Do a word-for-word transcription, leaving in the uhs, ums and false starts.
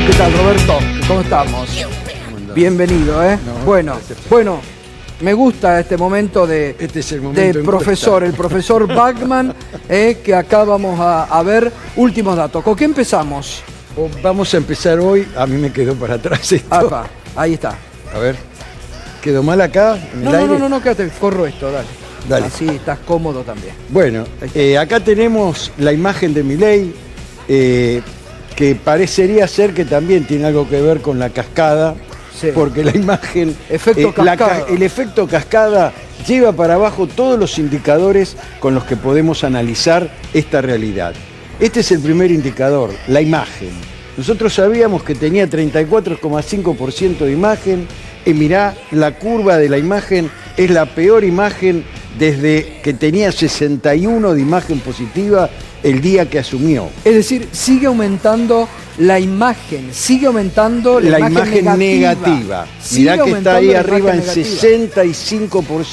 ¿Qué tal, Roberto? ¿Cómo estamos? Bienvenido, ¿eh? No, bueno, gracias. bueno, me gusta este momento de, Este es el momento de en profesor, que el profesor Bachmann, eh, que acá vamos a, a ver últimos datos. ¿Con qué empezamos? O vamos a empezar hoy. A mí me quedó para atrás esto. Apa, ahí está. A ver. ¿Quedó mal acá? En el No, no, aire? no, no, no, quédate, corro esto, dale. Dale. Así estás cómodo también. Bueno, eh, acá tenemos la imagen de Milei, eh, que parecería ser que también tiene algo que ver con la cascada, Sí. porque la imagen, Efecto la ca- cascada. el efecto cascada lleva para abajo todos los indicadores con los que podemos analizar esta realidad. Este es el primer indicador, la imagen. Nosotros sabíamos que tenía treinta y cuatro coma cinco por ciento de imagen, y mirá, la curva de la imagen es la peor imagen desde que tenía sesenta y uno de imagen positiva el día que asumió. Es decir, sigue aumentando la imagen, sigue aumentando la, La imagen negativa. Sigue Mirá que está aumentando ahí la arriba imagen en negativa. sesenta y cinco por ciento.